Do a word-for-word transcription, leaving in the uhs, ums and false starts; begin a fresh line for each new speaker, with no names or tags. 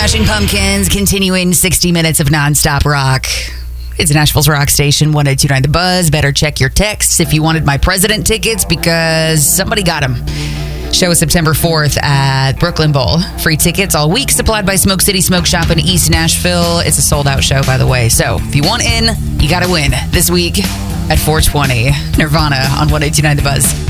Smashing Pumpkins, continuing sixty minutes of nonstop rock. It's Nashville's rock station, one oh two point nine The Buzz. Better check your texts if you wanted my president tickets because somebody got them. Show is September fourth at Brooklyn Bowl. Free tickets all week, supplied by Smoke City Smoke Shop in East Nashville. It's a sold-out show, by the way. So if you want in, you got to win this week at four twenty. Nirvana on one oh two point nine The Buzz.